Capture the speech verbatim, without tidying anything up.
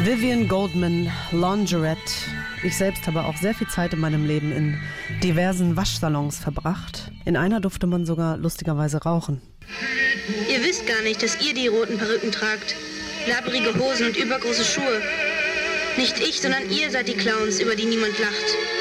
Vivian Goldman, Laundrette. Ich selbst habe auch sehr viel Zeit in meinem Leben in diversen Waschsalons verbracht. In einer durfte man sogar lustigerweise rauchen. Ihr wisst gar nicht, dass ihr die roten Perücken tragt. Labbrige Hosen und übergroße Schuhe. Nicht ich, sondern ihr seid die Clowns, über die niemand lacht.